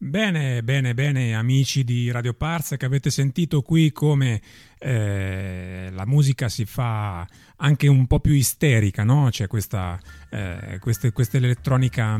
Bene, bene, bene, amici di Radio Parsec, avete sentito qui come la musica si fa anche un po' più isterica, no? C'è questa elettronica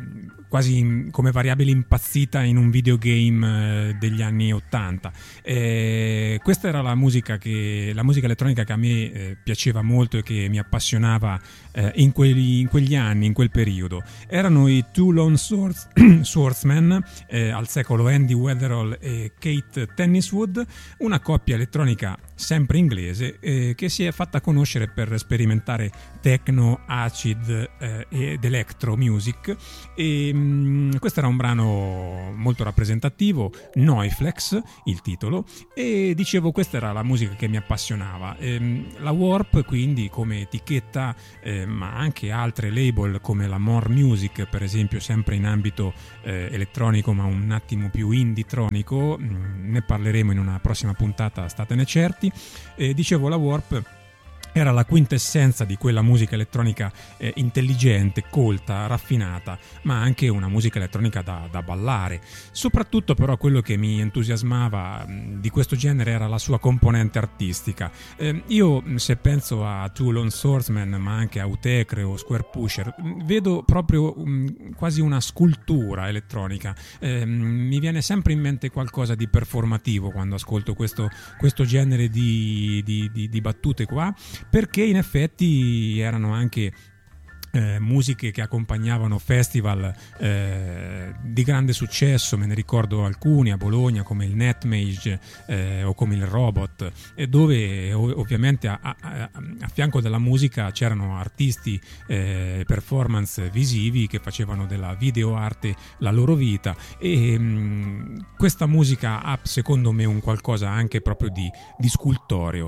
come variabile impazzita in un videogame degli anni 80. Questa era la musica elettronica che a me piaceva molto e che mi appassionava in quegli anni, in quel periodo. Erano i Two Lone Swordsmen, al secolo Andy Weatherall e Kate Tenniswood, una coppia elettronica sempre inglese che si è fatta conoscere per sperimentare techno, acid ed electro music. Questo era un brano molto rappresentativo, Noiflex il titolo, e dicevo questa era la musica che mi appassionava. La Warp quindi come etichetta, ma anche altre label come la More Music per esempio, sempre in ambito elettronico ma un attimo più indie-tronico, ne parleremo in una prossima puntata, statene certi. Dicevo, la Warp era la quintessenza di quella musica elettronica intelligente, colta, raffinata, ma anche una musica elettronica da ballare. Soprattutto però quello che mi entusiasmava di questo genere era la sua componente artistica. Io se penso a Two Lone Swordsmen, ma anche a Utekre o Square Pusher, vedo proprio quasi una scultura elettronica. Mi viene sempre in mente qualcosa di performativo quando ascolto questo genere di battute qua, perché in effetti erano anche musiche che accompagnavano festival di grande successo. Me ne ricordo alcuni a Bologna come il Netmage o come il Robot, dove ovviamente a fianco della musica c'erano artisti, performance visivi che facevano della videoarte la loro vita, e questa musica ha secondo me un qualcosa anche proprio di scultoreo,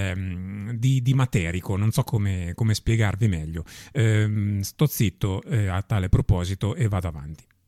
di materico, non so come spiegarvi meglio. Sto zitto a tale proposito e vado avanti.